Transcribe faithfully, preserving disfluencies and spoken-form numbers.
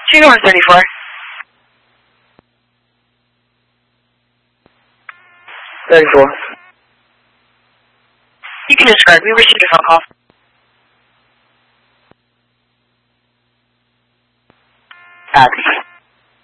Two one thirty-four. thirty-four. You can describe. We received a phone call. Copy.